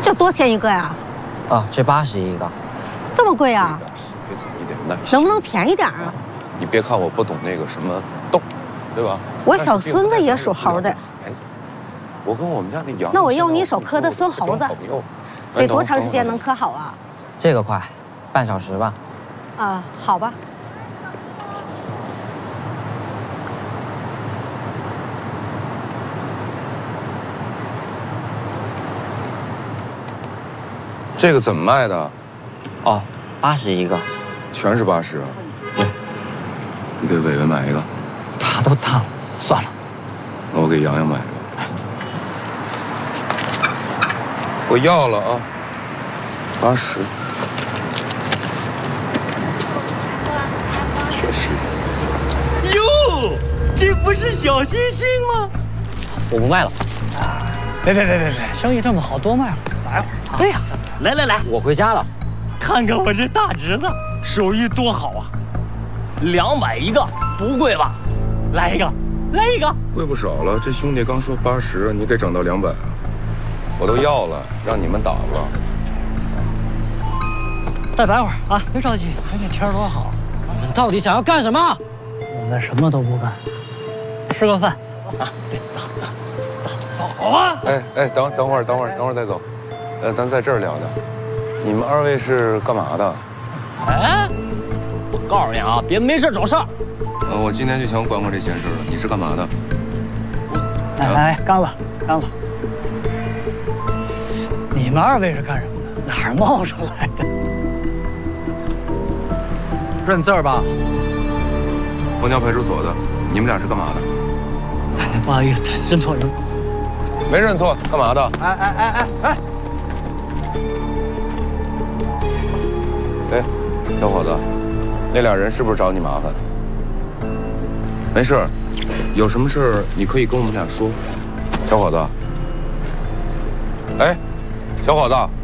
这多钱一个呀？ 啊，这80一个， 这么贵啊？ 妹子，你得耐心。 能不能便宜点啊？ 你别看我不懂那个什么豆，对吧？ 我小孙子也属猴的。 我跟我们家那羊。 那我用你手磕的孙猴子，得多长时间能磕好啊？ 这个快，半小时吧。 啊，好吧。 这个怎么卖的？ 哦，80一个， 全是80啊。 对， 你给伟伟买一个。 他都大了，算了。 那我给洋洋买一个。我要了啊，80。确实。 哟，这不是小星星吗？ 我不卖了。 别，生意这么好，多卖了，来会儿。对呀，来， 我回家了。 看看我这大侄子手艺多好啊！200一个，不贵吧？来一个。 贵不少了，这兄弟刚说80，你给整到200啊？我都要了，让你们打了。 再摆会儿啊，别着急，哎，这天多好。 你们到底想要干什么？ 我们什么都不干，吃个饭啊！对，走啊！ 哎，等会儿再走。咱在这儿聊的。你们2位是干嘛的？ 哎，我告诉你啊，别没事找事儿。 我今天就想管这闲事了。你是干嘛的？ 哎，干了。你们2位是干什么的？哪儿冒出来的？ 认字儿吧。 枫桥派出所的。你们俩是干嘛的？ 哎，不好意思，认错人。 没认错，干嘛的？ 哎！ 哎，小伙子，那俩人是不是找你麻烦？没事，有什么事儿你可以跟我们俩说。小伙子，哎，小伙子。